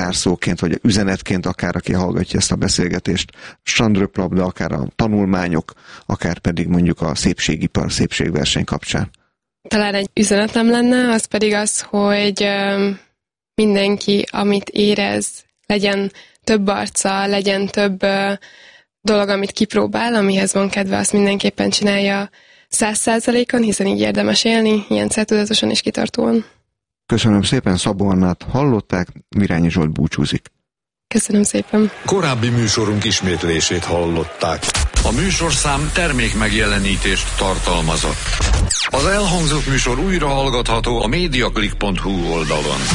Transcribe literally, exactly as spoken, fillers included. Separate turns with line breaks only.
zárszóként, vagy üzenetként, akár aki hallgatja ezt a beszélgetést, strandröplabda, akár a tanulmányok, akár pedig mondjuk a szépségipar, szépségverseny kapcsán?
Talán egy üzenetem lenne, az pedig az, hogy mindenki, amit érez, legyen több arca, legyen több dolog, amit kipróbál, amihez van kedve, azt mindenképpen csinálja száz százalékon, hiszen így érdemes élni, ilyen céltudatosan és kitartóan.
Köszönöm szépen, Szabó Annát hallották, Mirányi Zsolt búcsúzik.
Köszönöm szépen.
Korábbi műsorunk ismétlését hallották. A műsorszám termék megjelenítést tartalmazott. Az elhangzott műsor újra hallgatható a mediaclick pont hu oldalon.